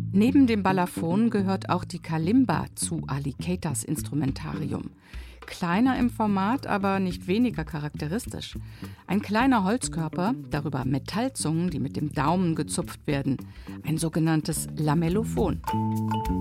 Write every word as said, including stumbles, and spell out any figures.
Neben dem Balaphon gehört auch die Kalimba zu Alicators Instrumentarium. Kleiner im Format, aber nicht weniger charakteristisch. Ein kleiner Holzkörper, darüber Metallzungen, die mit dem Daumen gezupft werden. Ein sogenanntes Lamellophon.